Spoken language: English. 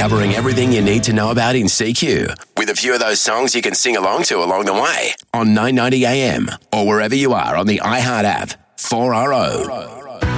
covering everything you need to know about in CQ, with a few of those songs you can sing along to along the way on 990 AM or wherever you are on the iHeart app. 4RO.